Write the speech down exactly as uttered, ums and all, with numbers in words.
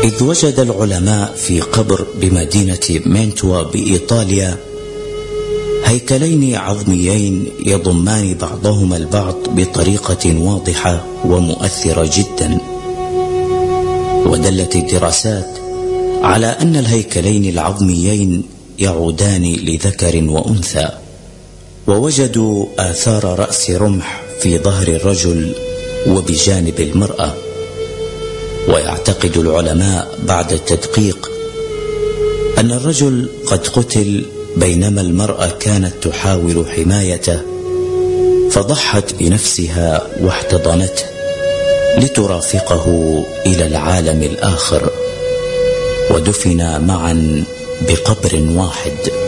إذ وجد العلماء في قبر بمدينة مانتوا بإيطاليا هيكلين عظميين يضمان بعضهما البعض بطريقة واضحة ومؤثرة جدا. ودلت الدراسات على أن الهيكلين العظميين يعودان لذكر وأنثى، ووجدوا آثار رأس رمح في ظهر الرجل وبجانب المرأة. ويعتقد العلماء بعد التدقيق أن الرجل قد قتل بينما المرأة كانت تحاول حمايته، فضحت بنفسها واحتضنته لترافقه إلى العالم الآخر، ودفنا معا بقبر واحد.